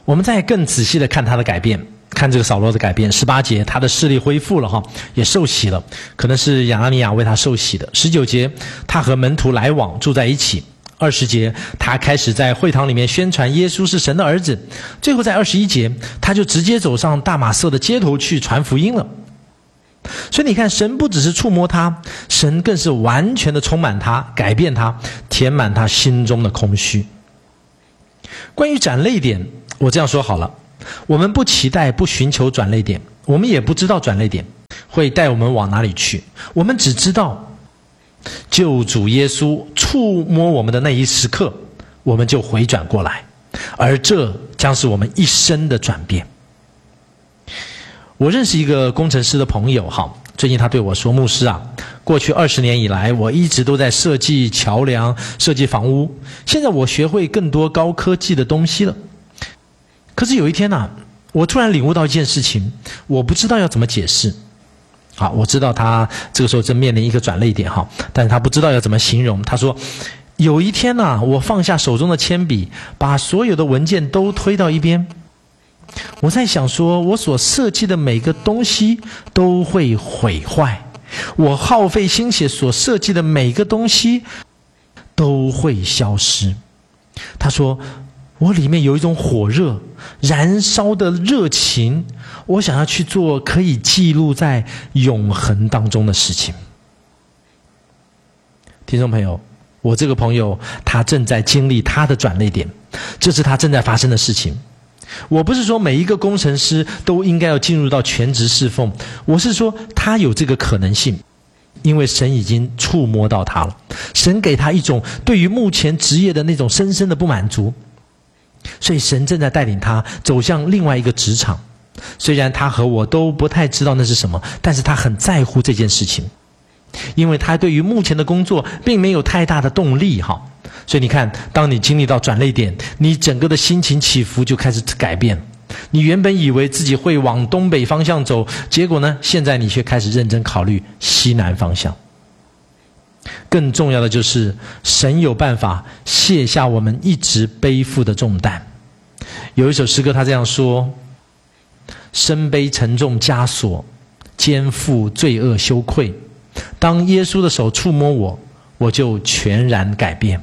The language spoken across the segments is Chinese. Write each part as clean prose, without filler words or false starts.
我们再更仔细的看他的改变，看这个扫罗的改变。18节，他的视力恢复了也受洗了，可能是亚拿尼亚为他受洗的。19节，他和门徒来往，住在一起。20节，他开始在会堂里面宣传耶稣是神的儿子。最后在21节，他就直接走上大马色的街头去传福音了。所以你看，神不只是触摸他，神更是完全的充满他，改变他，填满他心中的空虚。关于转捩点，我这样说好了，我们不期待，不寻求转捩点，我们也不知道转捩点会带我们往哪里去，我们只知道救主耶稣触摸我们的那一时刻，我们就回转过来，而这将是我们一生的转变。我认识一个工程师的朋友，最近他对我说，牧师啊，过去20年以来，我一直都在设计桥梁，设计房屋，现在我学会更多高科技的东西了。可是有一天我突然领悟到一件事情，我不知道要怎么解释。我知道他这个时候正面临一个转捩点，但是他不知道要怎么形容。他说，有一天我放下手中的铅笔，把所有的文件都推到一边，我在想说，我所设计的每个东西都会毁坏，我耗费心血所设计的每个东西都会消失。他说，我里面有一种火热燃烧的热情，我想要去做可以记录在永恒当中的事情。听众朋友，我这个朋友他正在经历他的转捩点，这是他正在发生的事情。我不是说每一个工程师都应该要进入到全职侍奉，我是说他有这个可能性，因为神已经触摸到他了，神给他一种对于目前职业的那种深深的不满足，所以神正在带领他走向另外一个职场。虽然他和我都不太知道那是什么，但是他很在乎这件事情，因为他对于目前的工作并没有太大的动力。所以你看，当你经历到转捩点，你整个的心情起伏就开始改变。你原本以为自己会往东北方向走，结果呢，现在你却开始认真考虑西南方向。更重要的就是，神有办法卸下我们一直背负的重担。有一首诗歌他这样说，身背沉重枷锁，肩负罪恶羞愧，当耶稣的手触摸我，我就全然改变。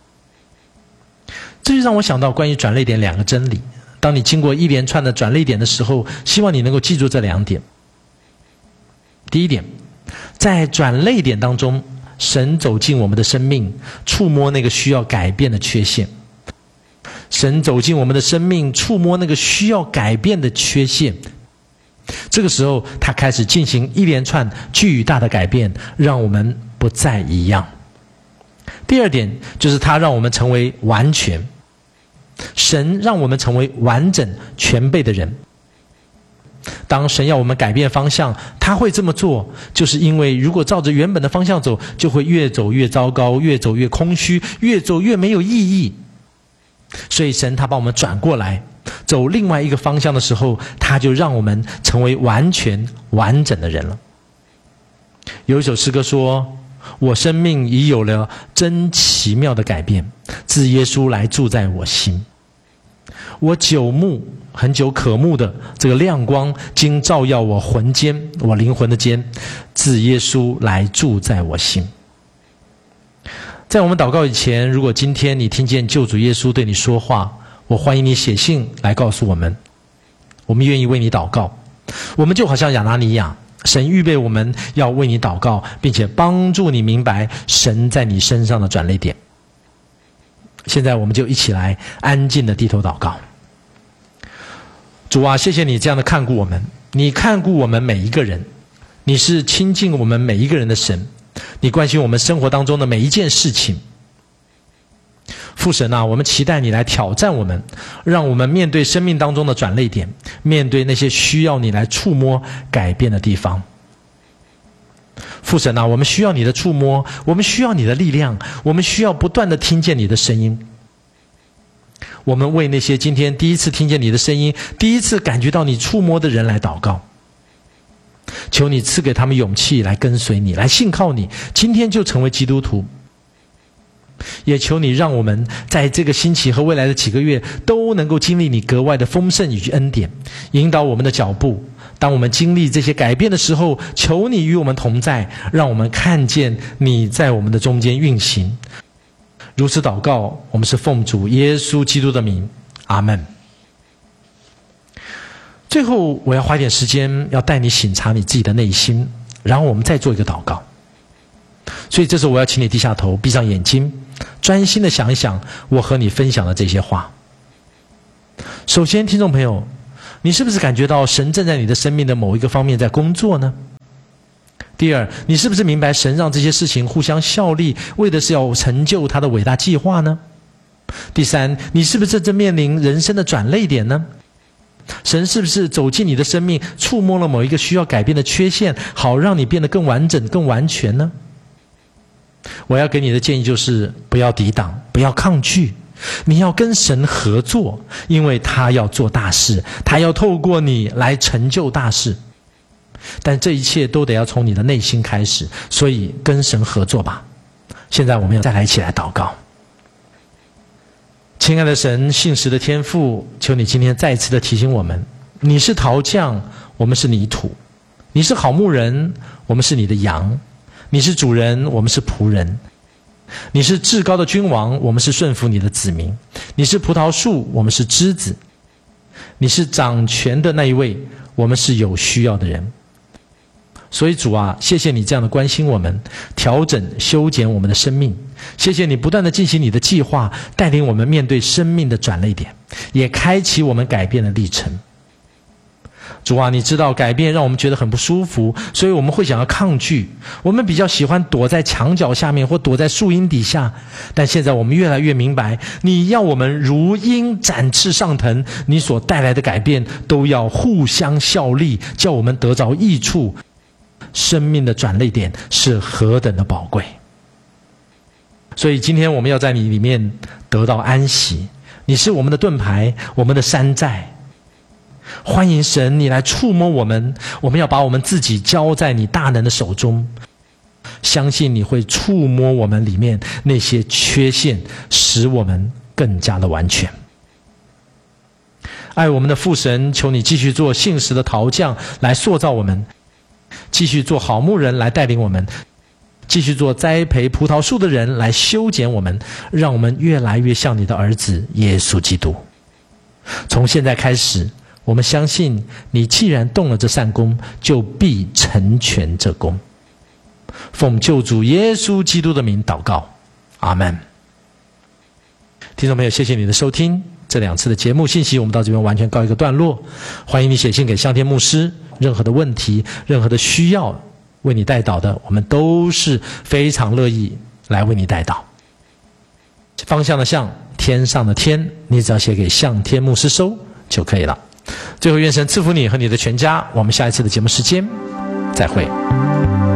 这就让我想到关于转捩点2个真理。当你经过一连串的转捩点的时候，希望你能够记住这2点。第一点，在转捩点当中，神走进我们的生命，触摸那个需要改变的缺陷。神走进我们的生命，触摸那个需要改变的缺陷。这个时候，他开始进行一连串巨大的改变，让我们不再一样。第二点，就是他让我们成为完全。神让我们成为完整全备的人。当神要我们改变方向，他会这么做，就是因为如果照着原本的方向走，就会越走越糟糕，越走越空虚，越走越没有意义。所以神他把我们转过来，走另外一个方向的时候，他就让我们成为完全完整的人了。有一首诗歌说，我生命已有了真奇妙的改变，自耶稣来住在我心。我很久渴慕的这个亮光，经照耀我魂间，我灵魂的间，自耶稣来住在我心。在我们祷告以前，如果今天你听见救主耶稣对你说话，我欢迎你写信来告诉我们，我们愿意为你祷告。我们就好像亚拿尼亚，神预备我们要为你祷告，并且帮助你明白神在你身上的转捩点。现在我们就一起来安静的低头祷告。主啊，谢谢你这样的看顾我们，你看顾我们每一个人，你是亲近我们每一个人的神，你关心我们生活当中的每一件事情。父神啊，我们期待你来挑战我们，让我们面对生命当中的转捩点，面对那些需要你来触摸改变的地方。父神啊，我们需要你的触摸，我们需要你的力量，我们需要不断的听见你的声音。我们为那些今天第一次听见你的声音，第一次感觉到你触摸的人来祷告，求你赐给他们勇气来跟随你，来信靠你，今天就成为基督徒。 也求你让我们在这个星期和未来的几个月都能够经历你格外的丰盛与恩典，引导我们的脚步。当我们经历这些改变的时候，求你与我们同在，让我们看见你在我们的中间运行。如此祷告，我们是奉主耶稣基督的名，阿们。最后我要花一点时间要带你省察你自己的内心，然后我们再做一个祷告。所以这时候我要请你低下头，闭上眼睛，专心的想一想我和你分享的这些话。首先，听众朋友，你是不是感觉到神正在你的生命的某一个方面在工作呢？第二，你是不是明白神让这些事情互相效力，为的是要成就他的伟大计划呢？第三，你是不是正面临人生的转捩点呢？神是不是走进你的生命，触摸了某一个需要改变的缺陷，好让你变得更完整、更完全呢？我要给你的建议就是，不要抵挡，不要抗拒，你要跟神合作，因为他要做大事，他要透过你来成就大事。但这一切都得要从你的内心开始，所以跟神合作吧。现在我们要再来一起来祷告。亲爱的神，信实的天父，求你今天再次的提醒我们，你是陶匠，我们是泥土；你是好牧人，我们是你的羊；你是主人，我们是仆人；你是至高的君王，我们是顺服你的子民；你是葡萄树，我们是枝子；你是掌权的那一位，我们是有需要的人。所以主啊，谢谢你这样的关心我们，调整修剪我们的生命。谢谢你不断的进行你的计划，带领我们面对生命的转捩点，也开启我们改变的历程。主啊，你知道改变让我们觉得很不舒服，所以我们会想要抗拒，我们比较喜欢躲在墙角下面或躲在树荫底下。但现在我们越来越明白，你要我们如鹰展翅上腾，你所带来的改变都要互相效力，叫我们得着益处。生命的转捩点是何等的宝贵。所以今天我们要在你里面得到安息，你是我们的盾牌，我们的山寨。欢迎神你来触摸我们，我们要把我们自己交在你大能的手中，相信你会触摸我们里面那些缺陷，使我们更加的完全。爱我们的父神，求你继续做信实的陶匠来塑造我们，继续做好牧人来带领我们，继续做栽培葡萄树的人来修剪我们，让我们越来越像你的儿子耶稣基督。从现在开始，我们相信你既然动了这善工，就必成全这工。奉救主耶稣基督的名祷告，阿们。听众朋友，谢谢你的收听。这2次的节目信息我们到这边完全告一个段落。欢迎你写信给向天牧师，任何的问题，任何的需要为你代祷的，我们都是非常乐意来为你代祷。方向的向，天上的天，你只要写给向天牧师收就可以了。最后愿神赐福你和你的全家，我们下一次的节目时间再会。